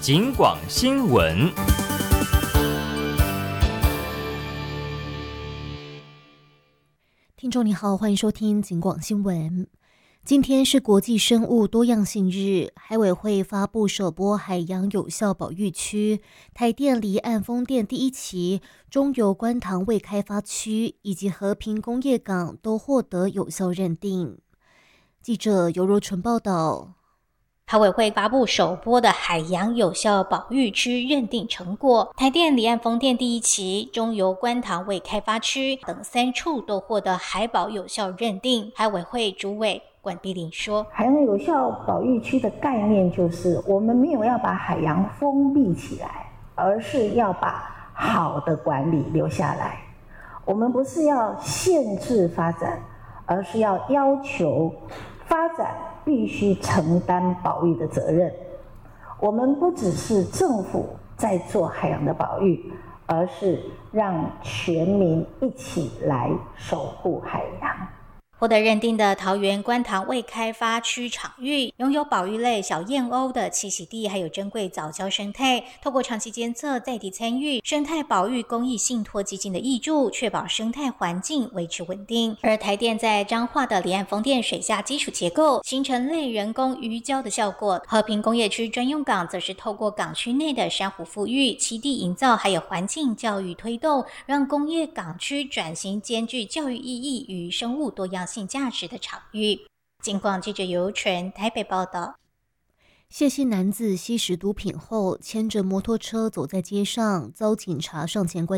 警广新闻。 听众你好，欢迎收听警广新闻。今天是国际生物多样性日，海委会发布首波海洋有效保育区、台电离岸风电第一期、中油观塘未开发区以及和平工业港都获得有效认定。记者尤若纯报道。 海委会发布首波的海洋有效保育区认定成果，台电离岸风电第一期、中油观塘未开发区等3处都获得海保有效认定。海委会主委管碧玲说， 海洋有效保育区的概念就是我们没有要把海洋封闭起来，而是要把好的管理留下来。我们不是要限制发展，而是要要求发展必须承担保育的责任。我们不只是政府在做海洋的保育，而是让全民一起来守护海洋。 获得认定的桃园观塘未开发区场域，拥有保育类小燕鸥的栖息地，还有珍贵藻礁生态。透过长期监测、在地参与、生态保育公益信托基金的挹注，确保生态环境维持稳定。而台电在彰化的离岸风电水下基础结构，形成类人工鱼礁的效果。和平工业区专用港则是透过港区内的珊瑚复育、栖地营造，还有环境教育推动，让工业港区转型兼具教育意义与生物多样性价值的场域。警广记者尤纯台北报道。 谢姓男子吸食毒品后，牵着摩托车走在街上，遭警察上前关